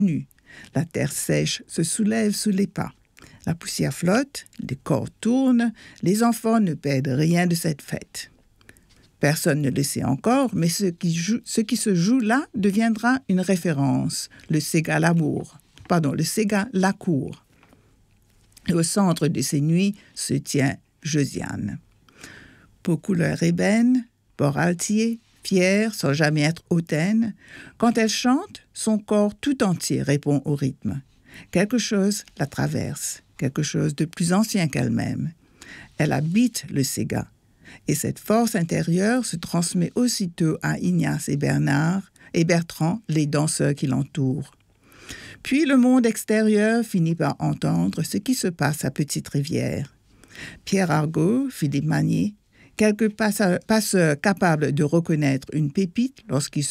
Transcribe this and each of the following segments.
nu. La terre sèche se soulève sous les pas. La poussière flotte, les corps tournent, les enfants ne perdent rien de cette fête. Personne ne le sait encore, mais ce qui se joue là deviendra une référence, le Sega Lacour. Au centre de ces nuits se tient Josiane. Peau couleur ébène, port altier, fière sans jamais être hautaine, quand elle chante, son corps tout entier répond au rythme. Quelque chose la traverse, quelque chose de plus ancien qu'elle-même. Elle habite le Sega. Et cette force intérieure se transmet aussitôt à Ignace et Bertrand, les danseurs qui l'entourent. Puis le monde extérieur finit par entendre ce qui se passe à Petite-Rivière. Pierre Argot, Philippe Magnier, quelques passeurs capables de reconnaître une pépite lorsqu'ils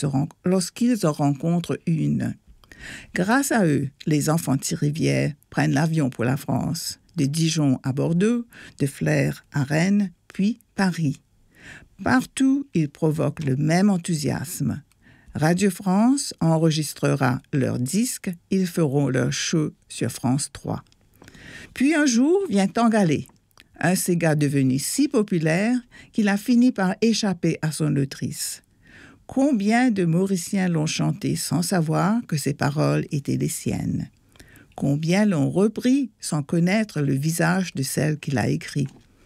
en rencontrent une. Grâce à eux, les enfants de Rivière prennent l'avion pour la France, de Dijon à Bordeaux, de Flers à Rennes, puis Paris. Partout, ils provoquent le même enthousiasme. Radio France enregistrera leurs disques, ils feront leur show sur France 3. Puis un jour vient Tangalé, un Sega devenu si populaire qu'il a fini par échapper à son autrice. Combien de Mauriciens l'ont chanté sans savoir que ses paroles étaient les siennes? Combien l'ont repris sans connaître le visage de celle qui l'a écrit?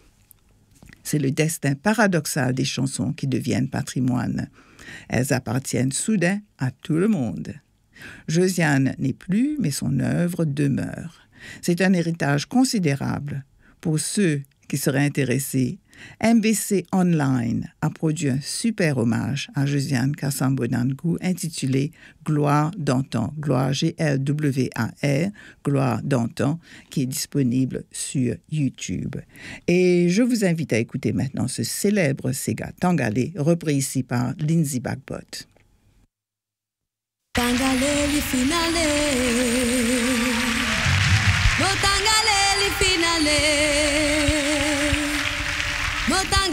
C'est le destin paradoxal des chansons qui deviennent patrimoine. Elles appartiennent soudain à tout le monde. Josiane n'est plus, mais son œuvre demeure. C'est un héritage considérable. Pour ceux qui seraient intéressés, MBC Online a produit un super hommage à Josiane Kassambo-Dankou intitulé Gloire d'antan, Gloire G-L-W-A-R, Gloire d'antan, qui est disponible sur YouTube. Et je vous invite à écouter maintenant ce célèbre Sega Tangalé, repris ici par Lindsay Bagbot. Tangalé, finale.